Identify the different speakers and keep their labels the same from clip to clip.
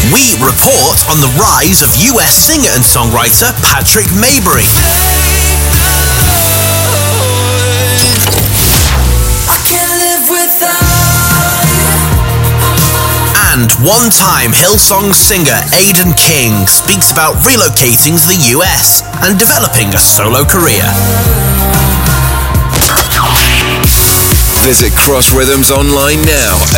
Speaker 1: We report on the rise of US singer and songwriter Patrick Maybury. And one-time Hillsong singer Aidan King speaks about relocating to the US and developing a solo career.
Speaker 2: Visit Cross Rhythms online now at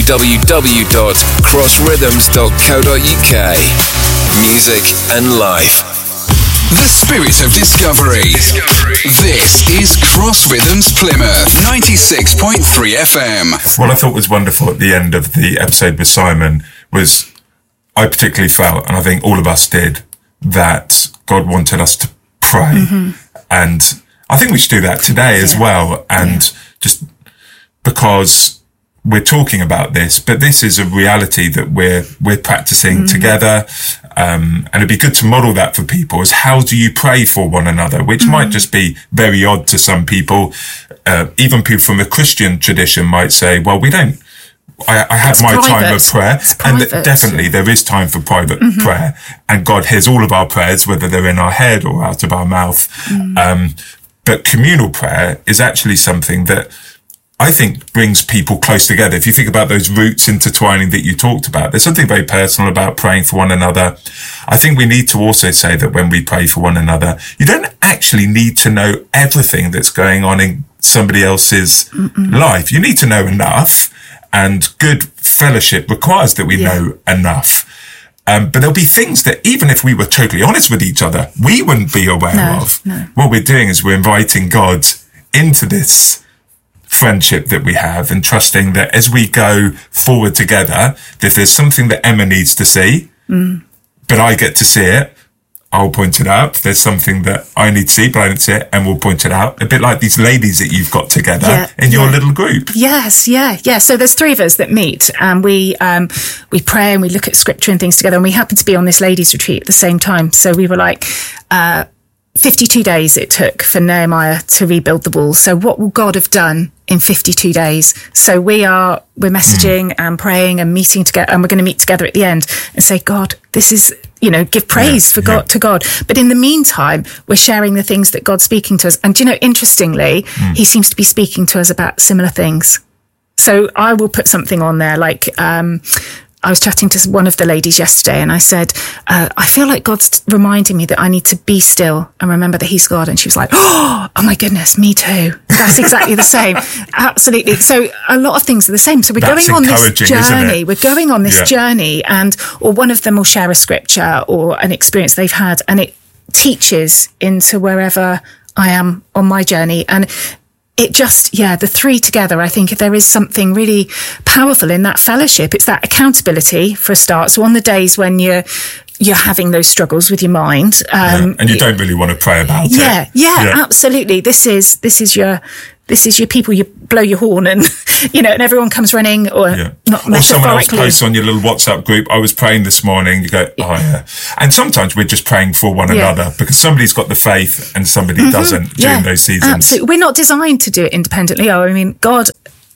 Speaker 2: www.crossrhythms.co.uk. Music and life.
Speaker 3: The spirit of discovery. This is Cross Rhythms Plymouth 96.3 FM.
Speaker 4: What I thought was wonderful at the end of the episode with Simon was I particularly felt, and I think all of us did, that God wanted us to pray. Mm-hmm. And I think we should do that today as well. And just because we're talking about this, but this is a reality that we're practicing together. And it'd be good to model that for people is how do you pray for one another, which might just be very odd to some people. Even people from a Christian tradition might say, well, we don't, I have my time of prayer. And definitely there is time for private prayer, and God hears all of our prayers, whether they're in our head or out of our mouth. But communal prayer is actually something that I think brings people close together. If you think about those roots intertwining that you talked about, there's something very personal about praying for one another. I think we need to also say that when we pray for one another, you don't actually need to know everything that's going on in somebody else's life. You need to know enough, and good fellowship requires that we know enough. But there'll be things that even if we were totally honest with each other, we wouldn't be aware of. No. What we're doing is we're inviting God into this friendship that we have, and trusting that as we go forward together, if there's something that Emma needs to see, but I get to see it, I'll point it out. If there's something that I need to see, but I don't see it, and we'll point it out. A bit like these ladies that you've got together in your little group.
Speaker 5: Yes, So there's three of us that meet, and we pray and we look at scripture and things together, and we happen to be on this ladies' retreat at the same time. So we were like, 52 days it took for Nehemiah to rebuild the wall. So what will God have done in 52 days? So we're messaging and praying and meeting together, and we're going to meet together at the end and say, God, this is, give praise for God to God. But in the meantime, we're sharing the things that God's speaking to us. And interestingly, he seems to be speaking to us about similar things. So I will put something on there like, I was chatting to one of the ladies yesterday, and I said, I feel like God's reminding me that I need to be still and remember that he's God. And she was like, oh my goodness, me too. That's exactly the same. Absolutely. So a lot of things are the same. So we're going on this journey. We're going on this journey, or one of them will share a scripture or an experience they've had, and it teaches into wherever I am on my journey. And it just, the three together, I think there is something really powerful in that fellowship. It's that accountability for a start. So on the days when you're having those struggles with your mind,
Speaker 4: and you don't really want to pray about it.
Speaker 5: Yeah, absolutely. This is your people. You blow your horn, and and everyone comes running, or not metaphorically.
Speaker 4: Or someone else posts on your little WhatsApp group, I was praying this morning. You go, and sometimes we're just praying for one another because somebody's got the faith and somebody doesn't during those seasons.
Speaker 5: Absolutely, we're not designed to do it independently. God.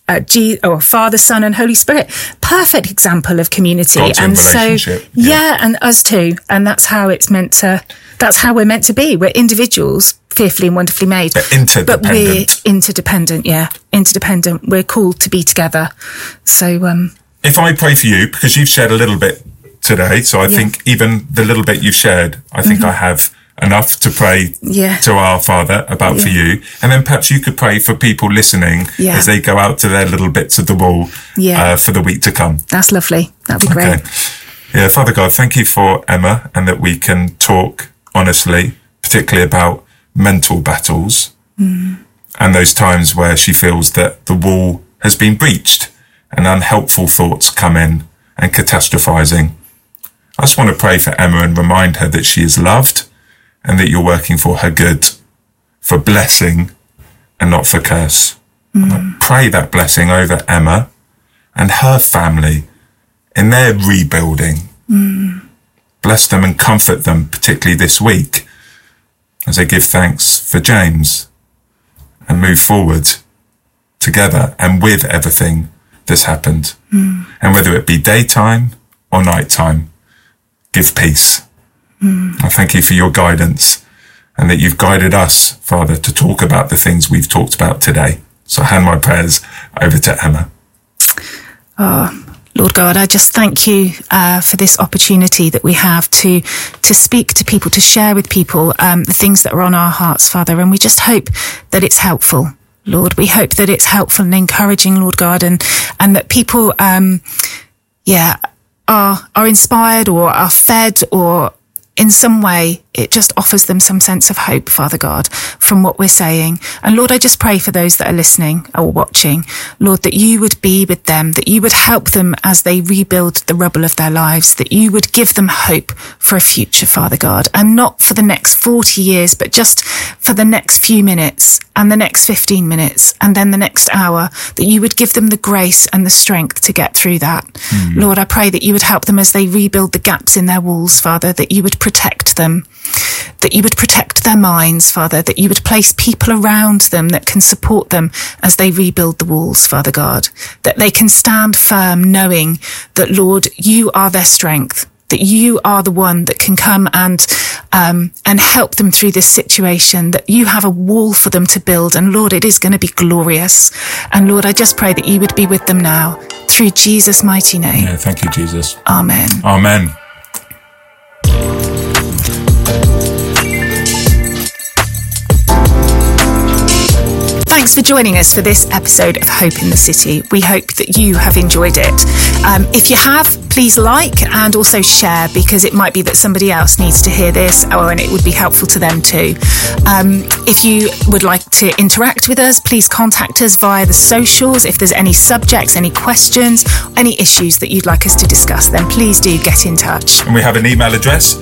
Speaker 5: Father, Son, and Holy Spirit, perfect example of community.
Speaker 4: God's
Speaker 5: and
Speaker 4: relationship.
Speaker 5: And us too, and that's how it's meant to. That's how we're meant to be. We're individuals, fearfully and wonderfully made,
Speaker 4: but interdependent.
Speaker 5: But we're interdependent. We're called to be together. So,
Speaker 4: if I pray for you, because you've shared a little bit today, so I think even the little bit you've shared, I think I have enough to pray to our Father about for you. And then perhaps you could pray for people listening as they go out to their little bits of the wall for the week to come.
Speaker 5: That's lovely. That'd be great.
Speaker 4: Yeah, Father God, thank you for Emma, and that we can talk honestly, particularly about mental battles and those times where she feels that the wall has been breached and unhelpful thoughts come in and catastrophizing. I just want to pray for Emma and remind her that she is loved, and that you're working for her good, for blessing and not for curse. And I pray that blessing over Emma and her family in their rebuilding. Bless them and comfort them, particularly this week, as they give thanks for James and move forward together and with everything that's happened. And whether it be daytime or night time. Give peace. I thank you for your guidance and that you've guided us, Father, to talk about the things we've talked about today. So I hand my prayers over to Emma.
Speaker 5: Lord God, I just thank you for this opportunity that we have to speak to people, to share with people the things that are on our hearts, Father. And we just hope that it's helpful, Lord. We hope that it's helpful and encouraging, Lord God, and that people, are inspired or are fed, or in some way it just offers them some sense of hope, Father God, from what we're saying. And Lord, I just pray for those that are listening or watching, Lord, that you would be with them, that you would help them as they rebuild the rubble of their lives, that you would give them hope for a future, Father God, and not for the next 40 years, but just for the next few minutes and the next 15 minutes and then the next hour, that you would give them the grace and the strength to get through that. Lord, I pray that you would help them as they rebuild the gaps in their walls, Father, that you would protect them, that you would protect their minds, Father, that you would place people around them that can support them as they rebuild the walls, Father God, that they can stand firm knowing that, Lord, you are their strength, that you are the one that can come and help them through this situation, that you have a wall for them to build. And Lord, it is going to be glorious. And Lord, I just pray that you would be with them now through Jesus' mighty name.
Speaker 4: Yeah, thank you, Jesus.
Speaker 5: Amen.
Speaker 4: Amen.
Speaker 5: Thanks for joining us for this episode of Hope in the City. We hope that you have enjoyed it. If you have, please like and also share, because it might be that somebody else needs to hear this, and it would be helpful to them too. If you would like to interact with us, please contact us via the socials. If there's any subjects, any questions, any issues that you'd like us to discuss, then please do get in touch.
Speaker 4: And we have an email address,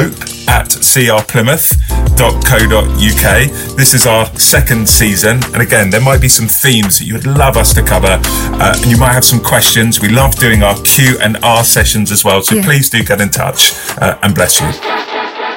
Speaker 4: hope@crplymouth.co.uk. This is our second season, and again, there might be some themes that you would love us to cover, and you might have some questions. We love doing our Q&R sessions as well, so please do get in touch, and bless you.